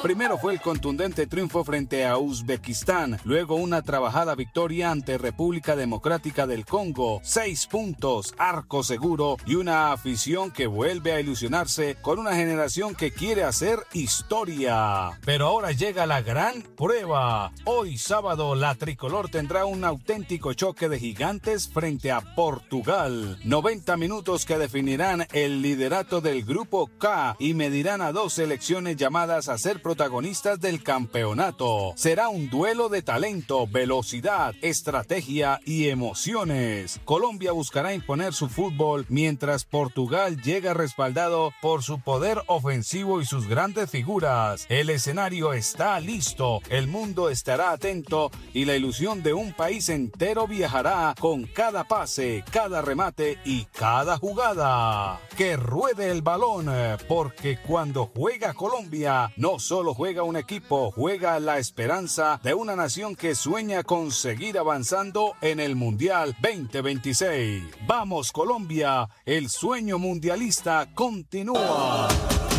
Primero fue el contundente triunfo frente a Uzbekistán, luego una trabajada victoria ante República Democrática del Congo, 6 puntos, arco seguro y una afición que vuelve a ilusionarse con una generación que quiere hacer historia. Pero ahora llega la gran prueba. Hoy sábado la tricolor tendrá un auténtico choque de gigantes frente a Portugal. 90 minutos que definirán el liderato del Grupo K y medirán a dos selecciones llamadas a ser protagonistas del campeonato. Será un duelo de talento, velocidad, estrategia y emociones. Colombia buscará imponer su fútbol mientras Portugal llega respaldado por su poder ofensivo y sus grandes figuras. El escenario está listo, el mundo estará atento y la ilusión de un país entero viajará con cada pase, cada remate y cada jugada. Que ruede el balón, porque cuando juega Colombia, no solo juega un equipo, juega la esperanza de una nación que sueña con seguir avanzando en el Mundial 2026. ¡Vamos Colombia! El sueño mundialista continúa.